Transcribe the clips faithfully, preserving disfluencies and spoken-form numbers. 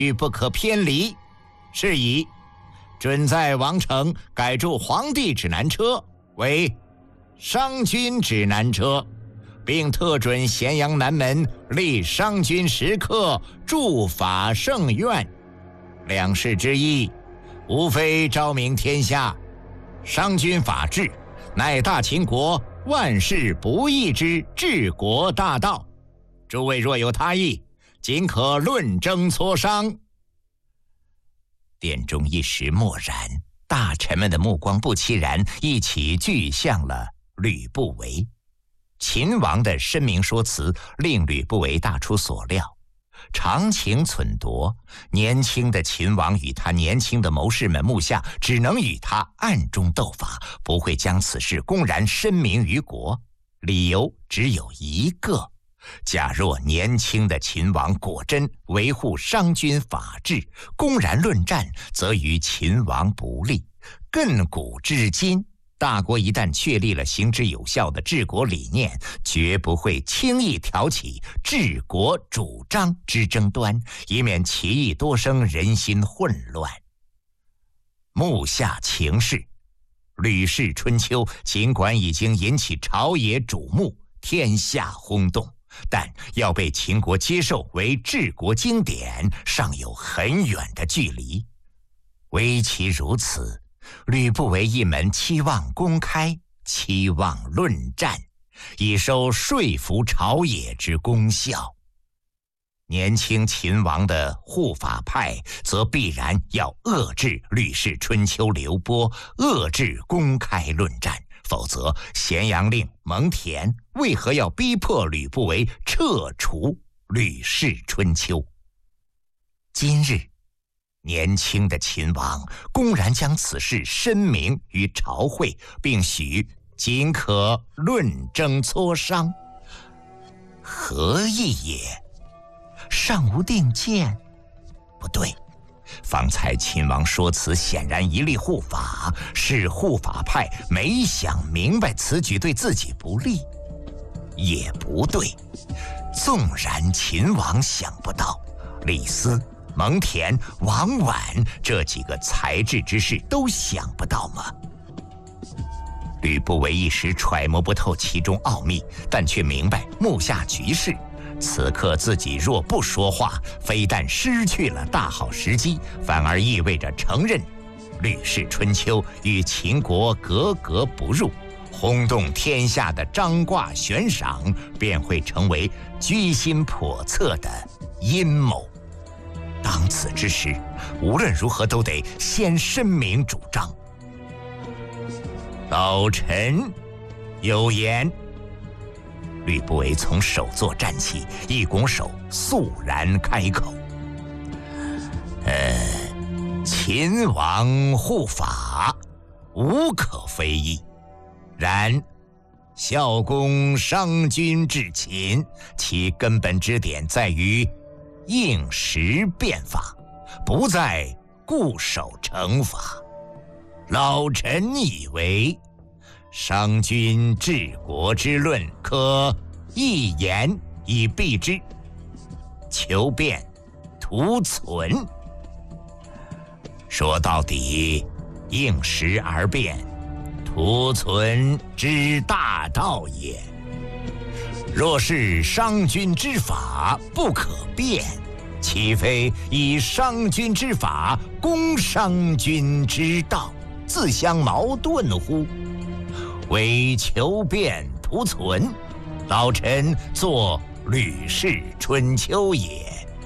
欲不可偏离，是以准在王城改铸皇帝指南车为商君指南车，并特准咸阳南门立商君石刻，筑法圣院。两事之意，无非昭明天下，商君法治乃大秦国万事不易之治国大道。诸位若有他意，尽可论争磋商。殿中一时默然，大臣们的目光不期然一起聚向了吕不韦。秦王的申明说辞令吕不韦大出所料，长情忖度，年轻的秦王与他年轻的谋士们目下只能与他暗中斗法，不会将此事公然申明于国。理由只有一个：假若年轻的秦王果真维护商君法治，公然论战，则于秦王不利。亘古至今，大国一旦确立了行之有效的治国理念，绝不会轻易挑起治国主张之争端，以免其意多生，人心混乱。目下情势，《吕氏春秋》尽管已经引起朝野瞩目，天下轰动，但要被秦国接受为治国经典，尚有很远的距离。唯其如此，吕不韦一门期望公开，期望论战，以收说服朝野之功效。年轻秦王的护法派则必然要遏制《吕氏春秋》流播，遏制公开论战，否则咸阳令蒙恬为何要逼迫吕不韦撤除《吕氏春秋》？今日年轻的秦王公然将此事申明于朝会，并许仅可论争磋商，何意也？尚无定见。不对，方才秦王说辞显然一力护法，是护法派没想明白此举对自己不利。也不对，纵然秦王想不到，李斯、蒙恬、王绾这几个才智之士都想不到吗？吕不韦一时揣摩不透其中奥秘，但却明白目下局势。此刻自己若不说话，非但失去了大好时机，反而意味着承认《吕氏春秋》与秦国格格不入，轰动天下的张挂悬赏便会成为居心叵测的阴谋。当此之时，无论如何都得先申明主张。老臣有言。吕不韦从首座站起，一拱手，肃然开口：呃，秦王护法，无可非议。然孝公商君治秦，其根本之点在于应时变法，不在固守成法。老臣以为，商君治国之论，可一言以蔽之：求变，图存。说到底，应时而变，图存之大道也。若是商君之法不可变，岂非以商君之法攻商君之道，自相矛盾乎？为求变图存，老臣作《吕氏春秋》也。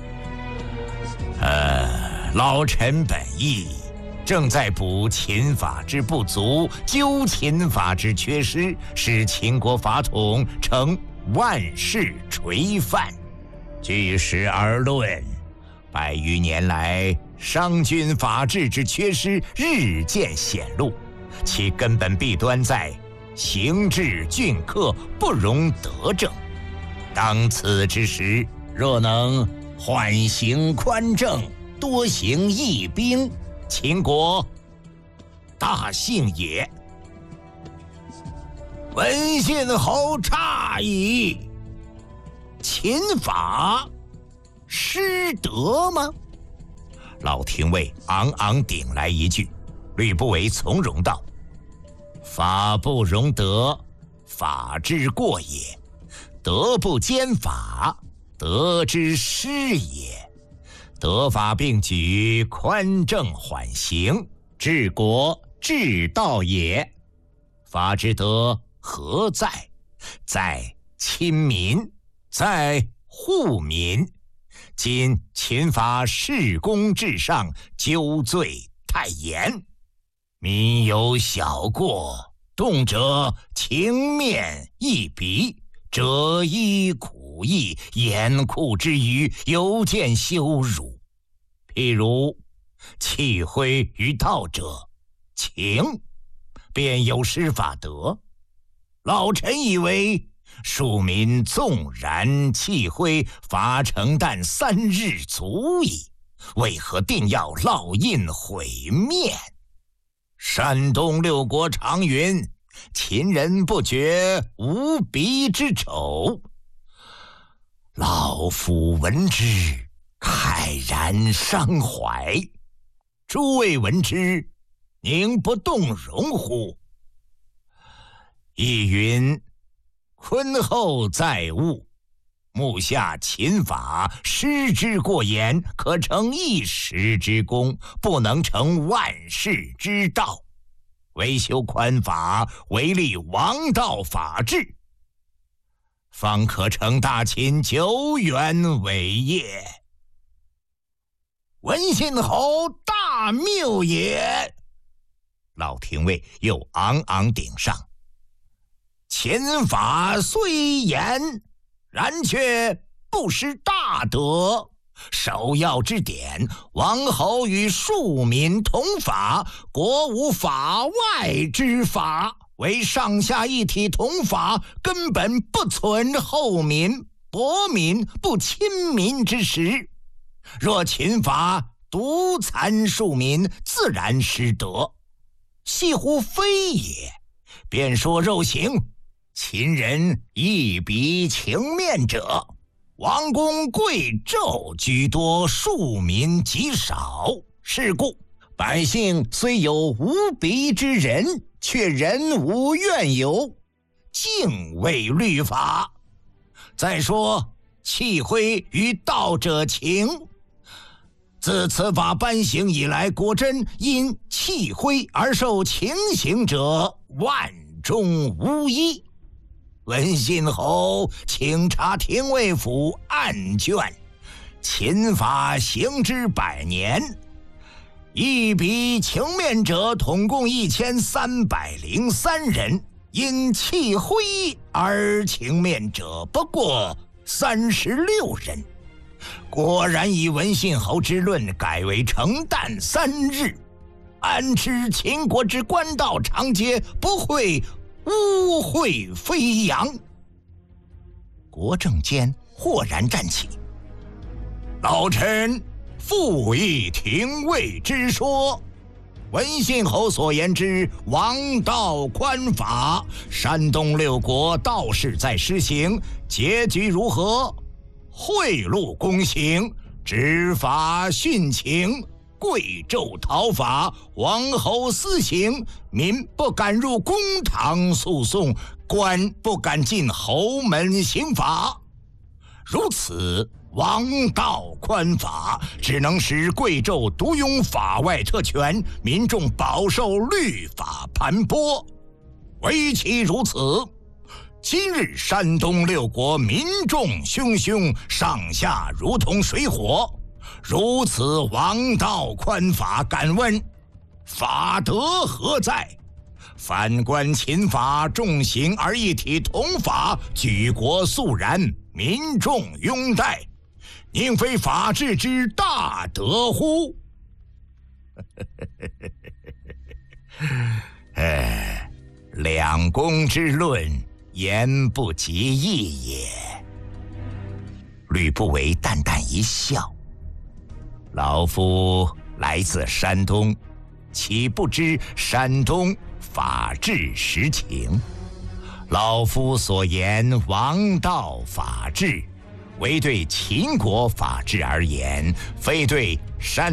呃，老臣本意正在补秦法之不足，纠秦法之缺失，使秦国法统成万世垂范。据实而论，百余年来，商君法治之缺失日渐显露，其根本弊端在行制峻刻，不容德政。当此之时，若能缓行宽政，多行义兵，秦国大幸也。文信侯诧异，秦法失德吗？ 老廷尉昂昂顶来一句，吕不韦从容道：“法不容德，法之过也；德不兼法，德之失也。德法并举，宽正缓刑，治国治道也。法之德何在？在亲民，在护民。今秦法事公至上，纠罪太严，民有小过，动辄情面一鼻，折衣苦役，严酷之余，犹见羞辱。譬如弃徽于道者，情便有失法德。老臣以为，庶民纵然弃徽，罚成但三日足矣，为何定要烙印毁面？山东六国常云，秦人不觉无鼻之丑。老夫闻之，慨然伤怀。诸位闻之，宁不动容乎？亦云，坤厚载物，目下秦法失之过严，可成一时之功，不能成万世之道。唯修宽法，唯立王道法治，方可成大秦久远伟业。文信侯大谬也！老廷尉又昂昂顶上。秦法虽严，然却不失大德。首要之典，王侯与庶民同法，国无法外之法，为上下一体同法，根本不存厚民薄民不亲民之实。若秦法独残庶民，自然失德，系乎非也。便说肉刑，秦人一笔情面者，王公贵胄居多，庶民极少。是故百姓虽有无鼻之人，却人无怨尤，敬畏律法。再说弃徽于道者情，自此法颁行以来，果真因弃徽而受情刑者，万中无一。文信侯，请查廷尉府案卷，秦法行之百年，一笔情面者统共一千三百零三人，因弃徽而情面者不过三十六人。果然以文信侯之论改为成旦三日，安知秦国之官道常街不会污秽飞扬？国政监豁然站起，老臣复议廷尉之说。文信侯所言之王道宽法，山东六国道士在施行，结局如何？贿赂公行，执法殉情，贵胄讨伐，王侯私刑，民不敢入公堂诉讼，官不敢进侯门刑法。如此王道宽法，只能使贵胄独拥法外特权，民众饱受律法盘剥。唯其如此，今日山东六国民众汹汹，上下如同水火。如此王道宽法，敢问法德何在？反观秦法，重刑而一体同法，举国肃然，民众拥戴，宁非法治之大德乎？哎，两公之论，言不及义也。吕不韦淡淡一笑，老夫来自山东，岂不知山东法治实情？老夫所言王道法治，唯对秦国法治而言，非对山